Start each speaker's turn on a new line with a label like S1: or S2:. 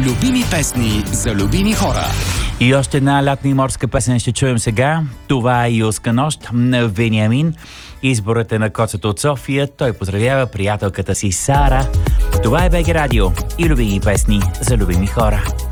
S1: Любими песни за любими хора.
S2: И още една лятна и морска песен ще чуем сега. Това е Юлска нощ на Вениамин. Изборът е на Коцето от София. Той поздравява приятелката си Сара. Това е БГ Радио и любими песни за любими хора.